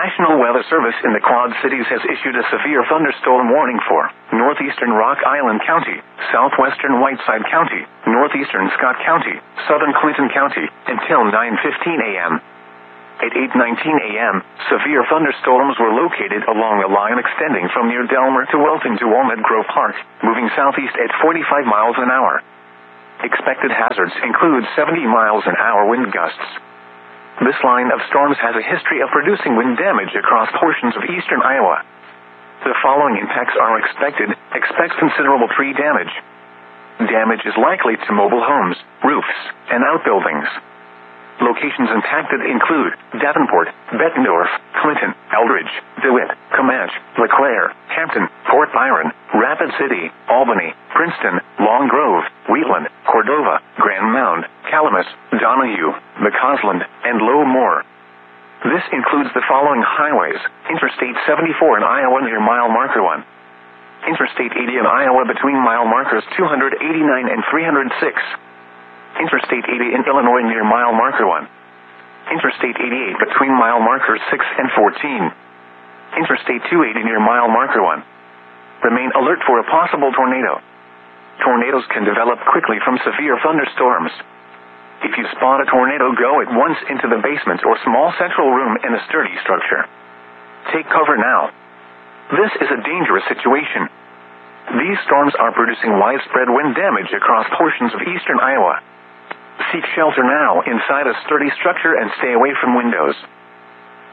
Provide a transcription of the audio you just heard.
National Weather Service in the Quad Cities has issued a severe thunderstorm warning for northeastern Rock Island County, southwestern Whiteside County, northeastern Scott County, southern Clinton County, until 9:15 a.m. At 8:19 a.m., severe thunderstorms were located along a line extending from near Delmer to Welton to Walnut Grove Park, moving southeast at 45 miles an hour. Expected hazards include 70 miles an hour wind gusts. This line of storms has a history of producing wind damage across portions of eastern Iowa. The following impacts are expected. Expect considerable tree damage. Damage is likely to mobile homes, roofs, and outbuildings. Locations impacted include Davenport, Bettendorf, Clinton, Eldridge, DeWitt, Comanche, LeClaire, Hampton, Fort Byron, Rapid City, Albany, Princeton, Long Grove, Wheatland, Cordova, Grand Mound, Calamus, Donahue, McCausland, and Lowmore. This includes the following highways: Interstate 74 in Iowa near mile marker 1. Interstate 80 in Iowa between mile markers 289 and 306. Interstate 80 in Illinois near mile marker 1. Interstate 88 between mile markers 6 and 14. Interstate 280 near mile marker 1. Remain alert for a possible tornado. Tornadoes can develop quickly from severe thunderstorms. If you spot a tornado, go at once into the basement or small central room in a sturdy structure. Take cover now. This is a dangerous situation. These storms are producing widespread wind damage across portions of eastern Iowa. Seek shelter now inside a sturdy structure and stay away from windows.